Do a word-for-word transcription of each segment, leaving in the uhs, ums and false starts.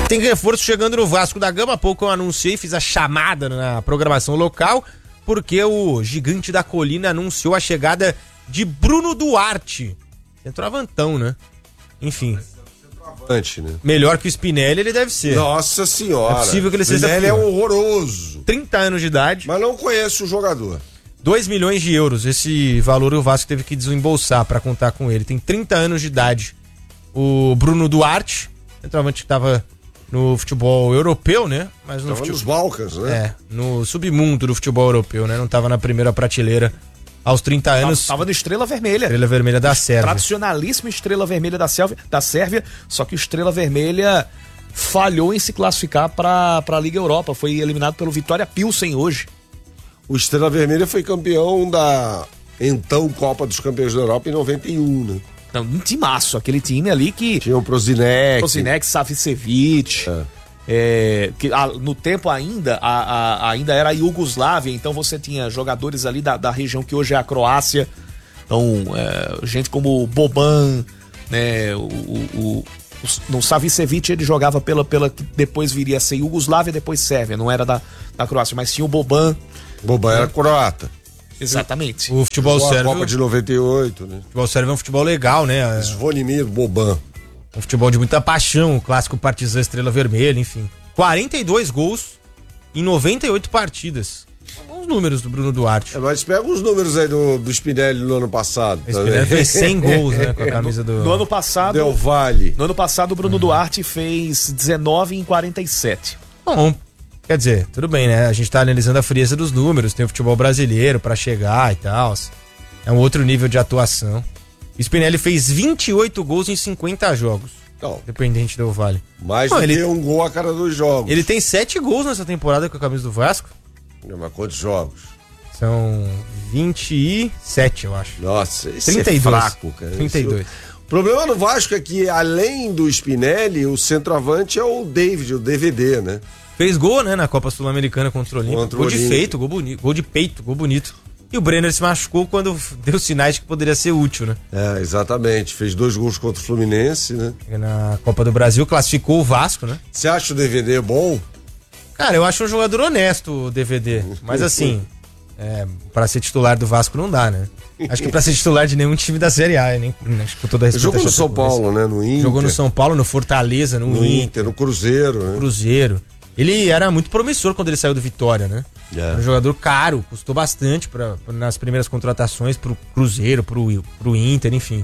Tem reforço chegando no Vasco da Gama. Há pouco eu anunciei, fiz a chamada na programação local, porque o Gigante da Colina anunciou a chegada de Bruno Duarte. Centroavantão, né? Enfim. Antes, né? Melhor que o Spinelli ele deve ser. Nossa senhora. É possível que ele seja. Spinelli é horroroso. trinta anos de idade. Mas não conheço o jogador. dois milhões de euros. Esse valor o Vasco teve que desembolsar pra contar com ele. Tem trinta anos de idade. O Bruno Duarte, centroavante que tava no futebol europeu, né? Mas no tava futebol... nos Balcãs, né? É, no submundo do futebol europeu, né? Não tava na primeira prateleira aos trinta anos. Tava no Estrela Vermelha. Estrela Vermelha da Sérvia. Tradicionalíssima Estrela Vermelha da Sérvia, da Sérvia, só que o Estrela Vermelha falhou em se classificar para a Liga Europa. Foi eliminado pelo Vitória Pilsen hoje. O Estrela Vermelha foi campeão da então Copa dos Campeões da Europa em noventa e um, né? Então, um timaço, aquele time ali que... Tinha o Prozinec. Prozinec, Savicevic. É. É, que, a, no tempo ainda, a, a, ainda era a Iugoslávia, então você tinha jogadores ali da, da região que hoje é a Croácia. Então, é, gente como Boban, né, o, o, o, no Savicevic ele jogava pela, pela que depois viria a ser Iugoslávia, depois Sérvia, não era da, da Croácia, mas tinha o Boban. Boban era croata. Exatamente. O futebol sérvio. A Copa de noventa e oito, né? O futebol sérvio é um futebol legal, né? Zvonimir Boban. Um futebol de muita paixão, o clássico Partizan Estrela Vermelha, enfim. quarenta e dois gols em noventa e oito partidas. São os números do Bruno Duarte. É, mas pega os números aí do, do Spinelli no ano passado. O Spinelli fez cem gols, né? Com a camisa do... No ano passado... Del Valle. No ano passado, o Bruno uhum. Duarte fez dezenove em quarenta e sete. Bom, quer dizer, tudo bem, né? A gente tá analisando a frieza dos números, tem o futebol brasileiro pra chegar e tal. É um outro nível de atuação. O Spinelli fez vinte e oito gols em cinquenta jogos. Não. Dependente do Vale. Mais Não, do ele... que um gol a cada dois jogos. Ele tem sete gols nessa temporada com a camisa do Vasco. Não, mas quantos jogos? São vinte e sete, eu acho. Nossa, esse trinta e dois. É fraco, cara. trinta e dois. O problema do Vasco é que, além do Spinelli, o centroavante é o David, o D V D, né? Fez gol, né, na Copa Sul-Americana contra o Olímpia. Gol de Olímpia. feito, gol bonito, gol de peito, gol bonito. E o Brenner se machucou quando deu sinais de que poderia ser útil, né? É, exatamente. Fez dois gols contra o Fluminense, né? Na Copa do Brasil, classificou o Vasco, né? Você acha o D V D bom? Cara, eu acho um jogador honesto, o D V D. Mas assim, é, pra ser titular do Vasco não dá, né? Acho que pra ser titular de nenhum time da Série A, nem, acho que com toda a respeito. Jogou no São Paulo, né? No Inter. Jogou no São Paulo, no Fortaleza, no, no Inter, Inter, no Cruzeiro, né? Cruzeiro. Ele era muito promissor quando ele saiu do Vitória, né? É. Era um jogador caro, custou bastante pra, pra, nas primeiras contratações pro Cruzeiro, pro, pro Inter, enfim.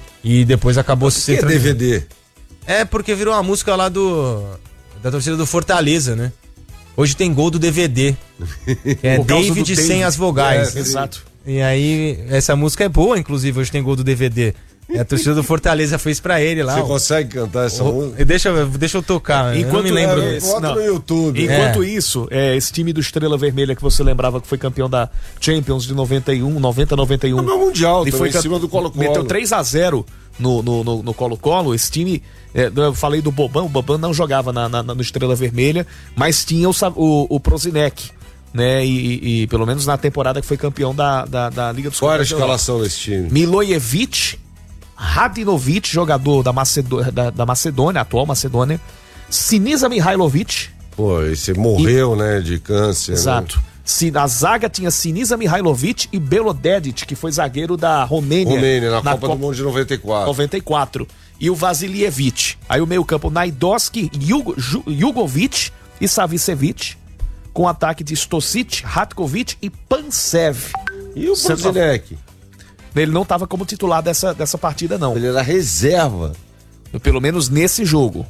E depois acabou se sendo. O que é D V D? É porque virou uma música lá do da torcida do Fortaleza, né? Hoje tem gol do D V D. Que é David sem as vogais. É, exato. E aí, essa música é boa, inclusive, hoje tem gol do D V D. E a torcida do Fortaleza fez pra ele lá. Você ó. consegue cantar essa o, música? Deixa, deixa eu tocar, enquanto, eu não me lembro. É, bota no YouTube. Enquanto é. isso, é, esse time do Estrela Vermelha que você lembrava que foi campeão da Champions de noventa e um, noventa, noventa e um. No Mundial, ele também, foi em cima do Colo-Colo. Meteu três a zero no, no, no, no Colo-Colo. Esse time, é, eu falei do Boban, o Boban não jogava na, na, no Estrela Vermelha, mas tinha o, o, o Prozinec. Né, e, e, e pelo menos na temporada que foi campeão da, da, da Liga dos Qual era a Campeões. escalação desse time? Milojevic, Radinovic, jogador da, Macedo, da, da Macedônia, atual Macedônia, Sinisa Mihailovic. Pô, esse morreu, e... né, de câncer. Exato. Né? Na zaga tinha Sinisa Mihailovic e Belodedic, que foi zagueiro da Romênia. Romênia, na, na Copa, Copa do Mundo de noventa e quatro. noventa e quatro. E o Vasilievic. Aí o meio campo, Naidoski, Jugovic e Savicevic, com ataque de Stosic, Ratkovic e Pansev. E o Prozinec? Ele não estava como titular dessa, dessa partida, não. Ele era reserva. Pelo menos nesse jogo.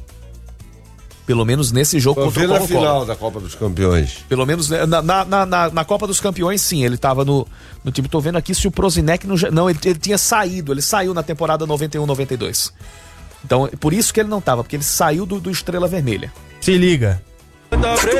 Pelo menos nesse jogo contra o Colo-Colo. Na final da Copa dos Campeões. Pelo menos na, na, na, na Copa dos Campeões, sim. Ele estava no, no time. Tô vendo aqui se o Prozinec não... Não, ele, ele tinha saído. Ele saiu na temporada noventa e um, noventa e dois. Então, por isso que ele não estava. Porque ele saiu do, do Estrela Vermelha. Se liga.